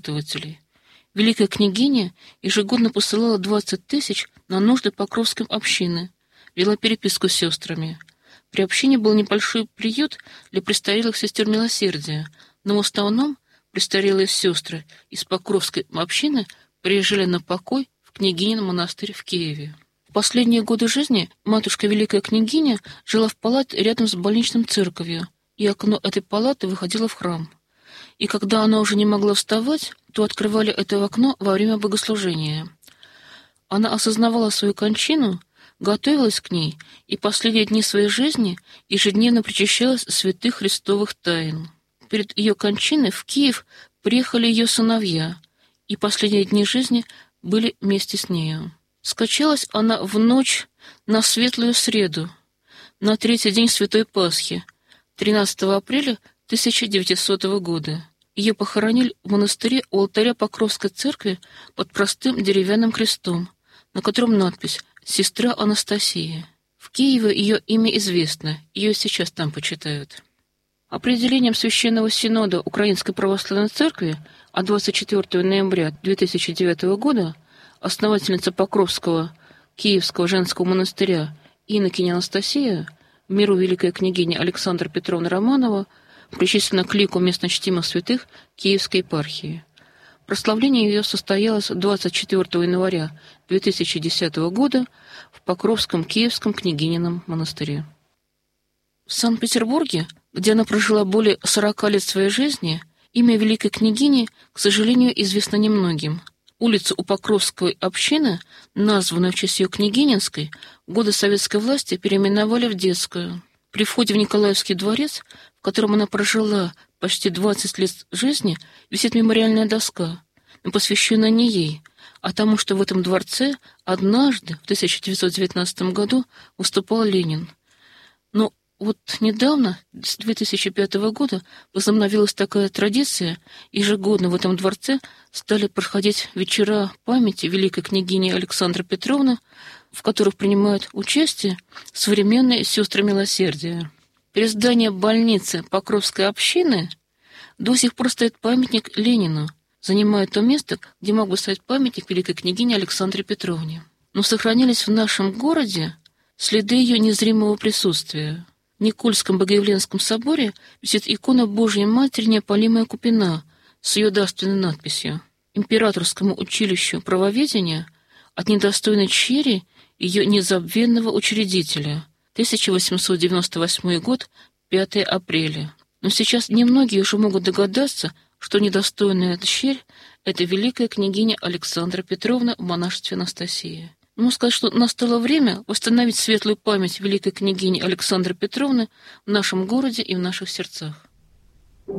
пользователей. Великая княгиня ежегодно посылала 20 тысяч на нужды Покровской общины, вела переписку с сестрами. При общине был небольшой приют для престарелых сестер милосердия, но в основном престарелые сестры из Покровской общины приезжали на покой в княгинин монастырь в Киеве. В последние годы жизни матушка Великая княгиня жила в палате рядом с больничным церковью, и окно этой палаты выходило в храм. И когда она уже не могла вставать, то открывали это окно во время богослужения. Она осознавала свою кончину, готовилась к ней и последние дни своей жизни ежедневно причащалась святых христовых тайн. Перед ее кончиной в Киев приехали ее сыновья, и последние дни жизни были вместе с нею. Скончалась она в ночь на Светлую Среду, на третий день Святой Пасхи, 13 апреля 1900 года. Ее похоронили в монастыре у алтаря Покровской церкви под простым деревянным крестом, на котором надпись «Сестра Анастасия». В Киеве ее имя известно, ее сейчас там почитают. Определением Священного Синода Украинской Православной Церкви от 24 ноября 2009 года основательница Покровского Киевского женского монастыря инокиня Анастасия, в миру великая княгиня Александра Петровна Романова, причислена к лику местночтимых святых Киевской епархии. Прославление ее состоялось 24 января 2010 года в Покровском Киевском княгинином монастыре. В Санкт-Петербурге, где она прожила более 40 лет своей жизни, имя великой княгини, к сожалению, известно немногим. Улицу у Покровской общины, названную в честь ее княгининской, в годы советской власти переименовали в Детскую. При входе в Николаевский дворец, в котором она прожила почти 20 лет жизни, висит мемориальная доска, посвященная не ей, а тому, что в этом дворце однажды, в 1919 году, выступал Ленин. Но вот недавно, с 2005 года, возобновилась такая традиция. Ежегодно в этом дворце стали проходить вечера памяти великой княгини Александры Петровны, в которых принимают участие современные сестры милосердия. Перед зданием больницы Покровской общины до сих пор стоит памятник Ленину, занимая то место, где мог бы стоять памятник великой княгине Александре Петровне. Но сохранились в нашем городе следы ее незримого присутствия. В Никольском Богоявленском соборе висит икона Божьей Матери Неопалимая Купина с ее дарственной надписью. Императорскому училищу правоведения от недостойной чери ее незабвенного учредителя. 1898 год, 5 апреля. Но сейчас немногие уже могут догадаться, что недостойная черь — это великая княгиня Александра Петровна в монашестве Анастасия. Можно сказать, что настало время восстановить светлую память великой княгини Александры Петровны в нашем городе и в наших сердцах.